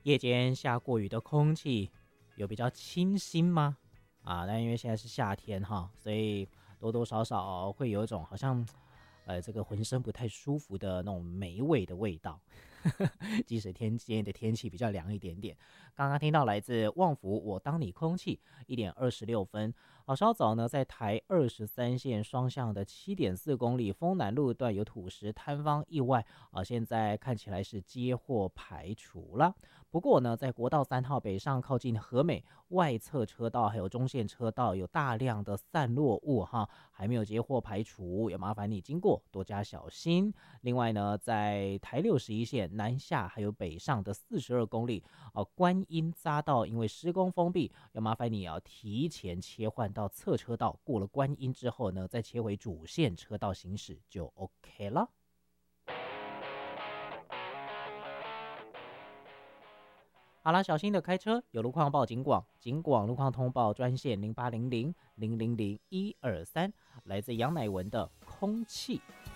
夜间下过雨的空气有比较清新吗？但因为现在是夏天哈，所以多多少少会有一种好像，这个浑身不太舒服的那种霉味的味道。即使今天的天气比较凉一点点。刚刚听到来自旺福《我当你空气》1:26。稍早呢，在台23线双向的7.4公里丰南路段有土石坍方意外现在看起来是接获排除了。不过呢，在国道3号北上靠近和美外侧车道还有中线车道有大量的散落物哈，还没有接获排除，也麻烦你经过多加小心。另外呢，在台61线南下还有北上的42公里观音匝道因为施工封闭，要麻烦你要提前切换到侧车道，过了观音之后呢，再切回主线车道行驶就 OK 了。好啦，小心的开车，有路况报警广，警广路况通报专线0800000123，来自杨乃文的空气。